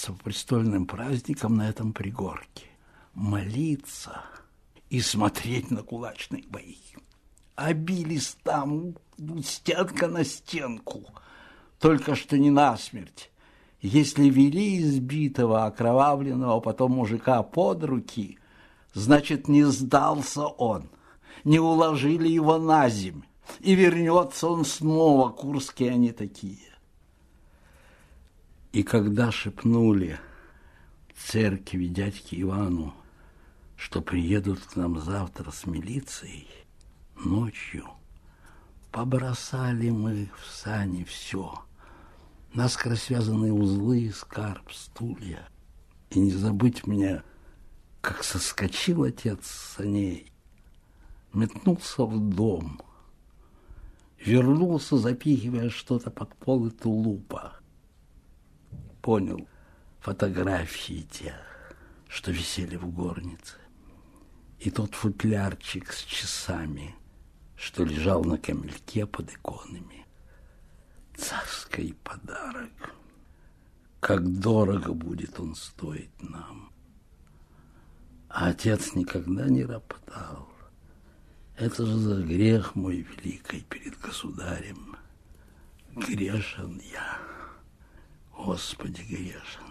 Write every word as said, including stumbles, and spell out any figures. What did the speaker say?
прогуляться по престольным праздникам на этом пригорке, молиться и смотреть на кулачные бои. А бились там стенка на стенку, только что не насмерть. Если вели избитого, окровавленного потом мужика под руки, значит, не сдался он, не уложили его на земь, и вернется он снова, курские они такие. И когда шепнули церкви дядьке Ивану, что приедут к нам завтра с милицией, ночью побросали мы в сани все, наскоро связанные узлы, скарб, стулья. И не забыть мне, как соскочил отец с саней, метнулся в дом, вернулся, запихивая что-то под полы тулупа. Понял фотографии те, что висели в горнице, и тот футлярчик с часами, что лежал на камельке под иконами. Царский подарок. Как дорого будет он стоить нам. А отец никогда не роптал. Это же за грех мой великий перед государем. Грешен я, Господи, грешен.